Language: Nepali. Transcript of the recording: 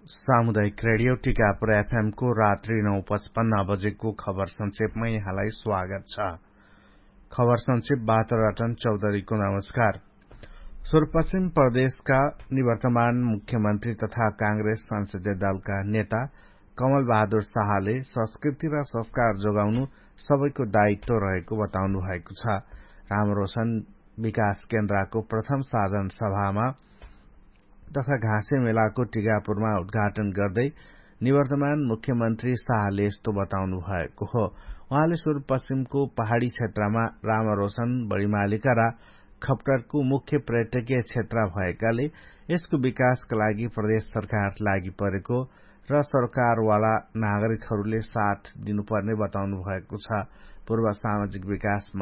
सामुदायिक रेडियो टिकापुर एफएम को रात्रि 9:55 बजेको खबर संक्षेपमा यहाँलाई स्वागत छ। खबर संक्षेपबाट रतन चौधरीको नमस्कार। सुदूरपश्चिम प्रदेशका निवर्तमान मुख्यमन्त्री तथा कांग्रेस संसदीय दलका नेता कमल बहादुर शाहले संस्कृति र संस्कार जोगाउनु सबैको दायित्व रहेको बताउनु भएको छ। रामरोशन विकास केन्द्रको प्रथम साधन सभामा तथा घाँसे मेलाको टिकापुरमा उद्घाटन गर्दै निवर्तमान मुख्यमन्त्री शाहले यस्तो बताउनु भएको हो। उहाँले सुदूरपश्चिमको पहाड़ी क्षेत्रमा रामरोशन, बड़ीमालिका र खप्टरको मुख्य पर्यटकीय क्षेत्र भएकाले यसको विकासका लागि प्रदेश सरकार लागि परेको र सरकारवाला नागरिकहरूले साथ दिनुपर्ने बताउनु भएको छ। पूर्व सामाजिक विकास